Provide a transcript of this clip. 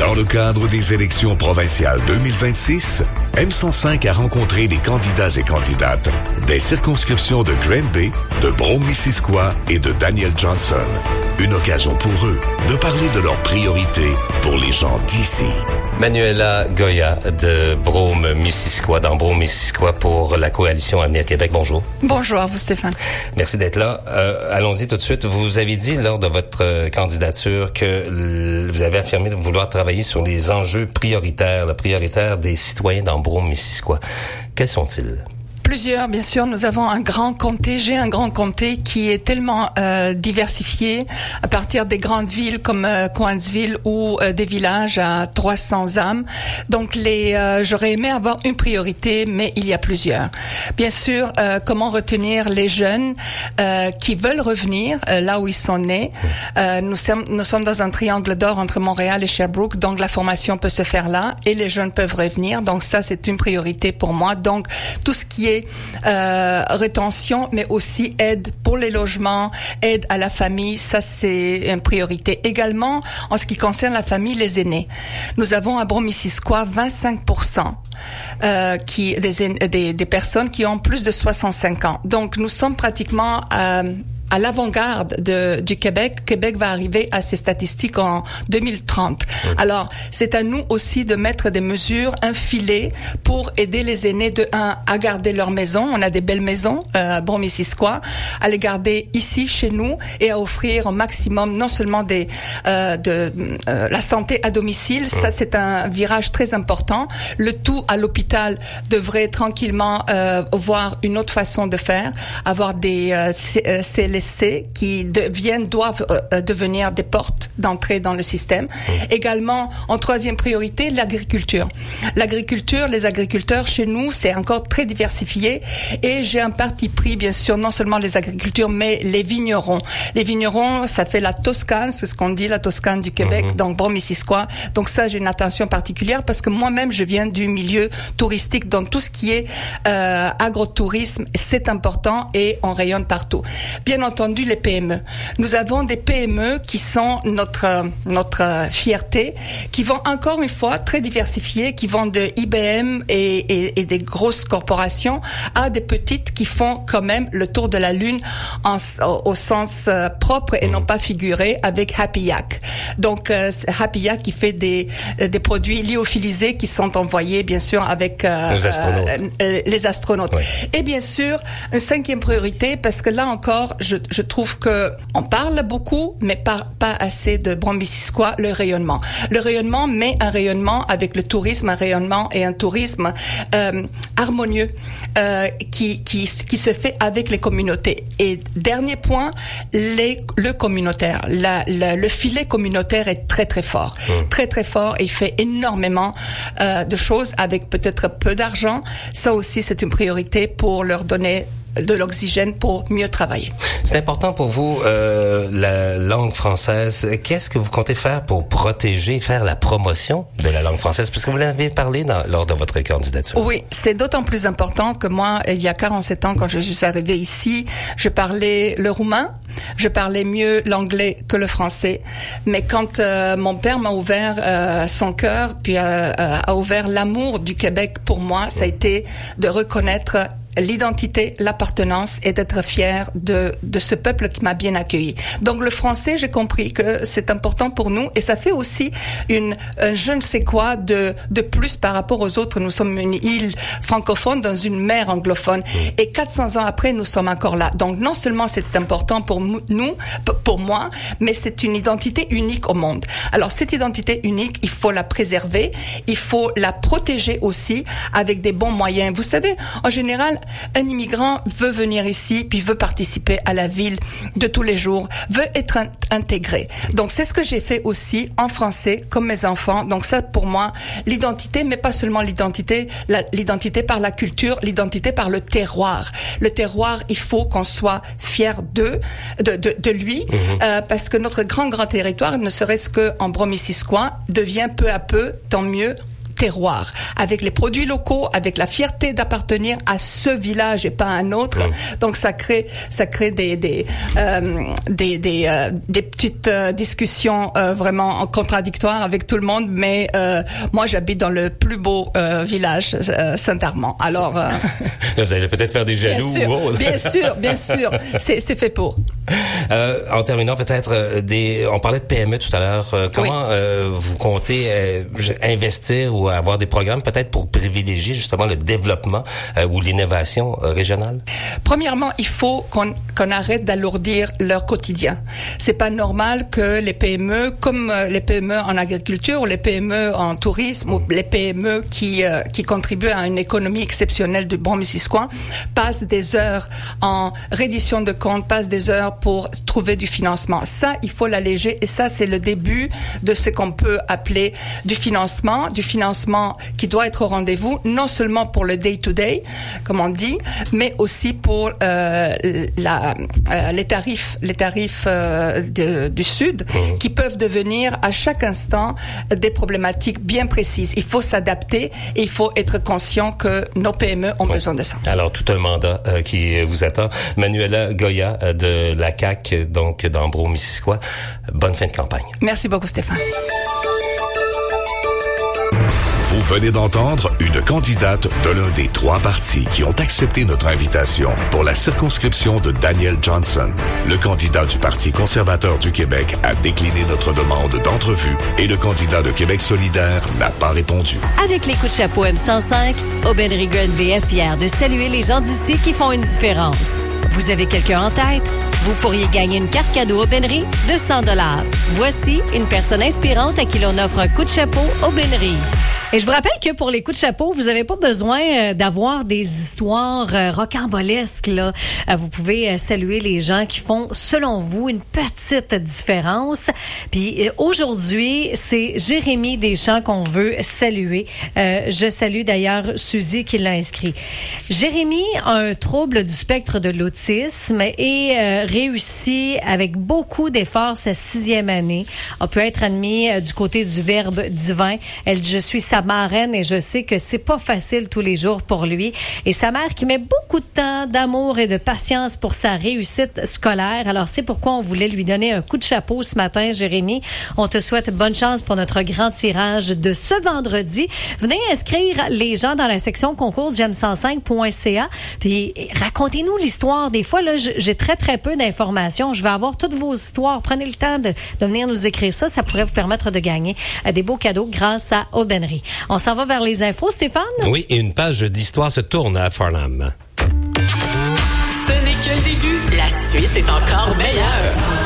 Dans le cadre des élections provinciales 2026, M105 a rencontré des candidats et candidates des circonscriptions de Granby, de Brome-Missisquoi et de Daniel Johnson. Une occasion pour eux de parler de leurs priorités pour les gens d'ici. Manuela Goya de Brome-Missisquoi, dans Brome-Missisquoi pour la Coalition Avenir Québec. Bonjour. Bonjour à vous, Stéphane. Merci d'être là. Allons-y tout de suite. Vous avez dit lors de votre candidature que vous avez affirmé de vouloir travailler sur les enjeux prioritaires, le prioritaire des citoyens dans Brome-Missisquoi. Quels sont-ils? Plusieurs, bien sûr. Nous avons un grand comté. J'ai un grand comté qui est tellement diversifié à partir des grandes villes comme Cowansville ou des villages à 300 âmes. Donc, j'aurais aimé avoir une priorité, mais il y a plusieurs. Bien sûr, comment retenir les jeunes qui veulent revenir là où ils sont nés. Nous sommes dans un triangle d'or entre Montréal et Sherbrooke, donc la formation peut se faire là et les jeunes peuvent revenir. Donc ça, c'est une priorité pour moi. Donc, tout ce qui est rétention, mais aussi aide pour les logements, aide à la famille, ça c'est une priorité. Également, en ce qui concerne la famille, les aînés. Nous avons à Brome-Missisquoi 25% des personnes qui ont plus de 65 ans. Donc, nous sommes pratiquement à l'avant-garde du Québec. Québec va arriver à ces statistiques en 2030. Oui. Alors, c'est à nous aussi de mettre des mesures, un filet pour aider les aînés à garder leur maison. On a des belles maisons à Brome-Missisquoi, à les garder ici chez nous et à offrir au maximum non seulement la santé à domicile. Ça, c'est un virage très important. Le tout à l'hôpital devrait tranquillement voir une autre façon de faire, avoir des CLSC qui doivent devenir des portes d'entrée dans le système. Également, en troisième priorité, l'agriculture. L'agriculture, les agriculteurs chez nous, c'est encore très diversifié et j'ai un parti pris, bien sûr, non seulement les agriculteurs, mais les vignerons. Les vignerons, ça fait la Toscane, c'est ce qu'on dit, la Toscane du Québec, donc Brome-Missisquoi. Donc ça, j'ai une attention particulière parce que moi-même, je viens du milieu touristique, donc tout ce qui est agrotourisme, c'est important et on rayonne partout. Bien entendu, les PME. Nous avons des PME qui sont notre fierté, qui vont encore une fois très diversifiées, qui vont de IBM et des grosses corporations à des petites qui font quand même le tour de la Lune au sens propre et non pas figuré avec Happy Yak. Donc Happy Yak qui fait des produits lyophilisés qui sont envoyés bien sûr avec les astronautes. Oui. Et bien sûr, une cinquième priorité parce que là encore je trouve que on parle beaucoup, mais pas assez de Brome-Missisquoi, le rayonnement. Le rayonnement, mais un rayonnement avec le tourisme, un rayonnement et un tourisme harmonieux qui se fait avec les communautés. Et dernier point, le communautaire. Le filet communautaire est très très fort, très très fort. Et il fait énormément de choses avec peut-être peu d'argent. Ça aussi, c'est une priorité pour leur donner de l'oxygène pour mieux travailler. C'est important pour vous, la langue française. Qu'est-ce que vous comptez faire pour protéger, faire la promotion de la langue française? Parce que vous l'avez parlé lors de votre candidature. Oui, c'est d'autant plus important que moi, il y a 47 ans, quand je suis arrivée ici, je parlais le roumain, je parlais mieux l'anglais que le français. Mais quand mon père m'a ouvert son cœur, puis a ouvert l'amour du Québec pour moi, ça a été de reconnaître l'identité, l'appartenance et d'être fier de ce peuple qui m'a bien accueilli. Donc le français, j'ai compris que c'est important pour nous et ça fait aussi un je ne sais quoi de plus par rapport aux autres. Nous sommes une île francophone dans une mer anglophone et 400 ans après, nous sommes encore là. Donc non seulement c'est important pour nous, pour moi, mais c'est une identité unique au monde. Alors cette identité unique, il faut la préserver, il faut la protéger aussi avec des bons moyens. Vous savez, en général, un immigrant veut venir ici, puis veut participer à la ville de tous les jours, veut être intégré. Donc, c'est ce que j'ai fait aussi en français, comme mes enfants. Donc, ça, pour moi, l'identité, mais pas seulement l'identité, l'identité par la culture, l'identité par le terroir. Le terroir, il faut qu'on soit fier de lui, parce que notre grand territoire, ne serait-ce qu'en Brome-Missisquoi, devient peu à peu, tant mieux, terroir, avec les produits locaux, avec la fierté d'appartenir à ce village et pas à un autre. Donc ça crée des petites discussions vraiment contradictoires avec tout le monde. Mais moi, j'habite dans le plus beau village, Saint-Armand. Alors, vous allez peut-être faire des jaloux ou autre. Bien sûr, c'est fait pour. En terminant, peut-être on parlait de PME tout à l'heure. Comment vous comptez investir ou avoir des programmes peut-être pour privilégier justement le développement ou l'innovation régionale? Premièrement, il faut qu'on arrête d'alourdir leur quotidien. C'est pas normal que les PME, comme les PME en agriculture ou les PME en tourisme ou les PME qui contribuent à une économie exceptionnelle du Brome-Missisquoi, passent des heures en reddition de comptes, passent des heures pour trouver du financement. Ça, il faut l'alléger et ça, c'est le début de ce qu'on peut appeler du financement qui doit être au rendez-vous, non seulement pour le day-to-day, comme on dit, mais aussi pour les tarifs du Sud qui peuvent devenir à chaque instant des problématiques bien précises. Il faut s'adapter et il faut être conscient que nos PME ont besoin de ça. Alors, tout un mandat qui vous attend. Manuela Goya de la CAQ, donc dans Brome-Missisquoi. Bonne fin de campagne. Merci beaucoup, Stéphane. Vous venez d'entendre une candidate de l'un des 3 partis qui ont accepté notre invitation pour la circonscription de Daniel Johnson. Le candidat du Parti conservateur du Québec a décliné notre demande d'entrevue et le candidat de Québec solidaire n'a pas répondu. Avec les coups de chapeau M105, Aubainerie Granby est fière de saluer les gens d'ici qui font une différence. Vous avez quelqu'un en tête? Vous pourriez gagner une carte cadeau Aubainerie de 100 $. Voici une personne inspirante à qui l'on offre un coup de chapeau Aubainerie. Et je vous rappelle que pour les coups de chapeau, vous n'avez pas besoin d'avoir des histoires rocambolesques, là. Vous pouvez saluer les gens qui font, selon vous, une petite différence. Puis aujourd'hui, c'est Jérémy Deschamps qu'on veut saluer. Je salue d'ailleurs Suzy qui l'a inscrit. Jérémy a un trouble du spectre de l'autisme et réussit avec beaucoup d'efforts sa 6e année. A pu être admis du côté du Verbe divin. Elle dit, je suis sa marraine et je sais que c'est pas facile tous les jours pour lui. Et sa mère qui met beaucoup de temps, d'amour et de patience pour sa réussite scolaire. Alors c'est pourquoi on voulait lui donner un coup de chapeau ce matin, Jérémy. On te souhaite bonne chance pour notre grand tirage de ce vendredi. Venez inscrire les gens dans la section concours du gem105.ca. Puis racontez-nous l'histoire. Des fois, là, j'ai très peu d'informations. Je vais avoir toutes vos histoires. Prenez le temps de venir nous écrire ça. Ça pourrait vous permettre de gagner des beaux cadeaux grâce à Aubainerie. On s'en va vers les infos, Stéphane? Oui, et une page d'histoire se tourne à Farnham. Ce n'est que le début. La suite est encore meilleure.